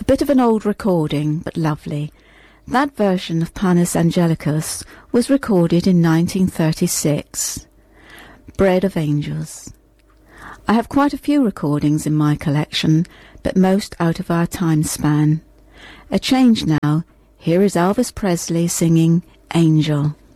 Bit of an old recording, but lovely. That version of Panis Angelicus was recorded in 1936. Bread of Angels. I have quite a few recordings in my collection, but most out of our time span. A change now. Here is Elvis Presley singing Angel.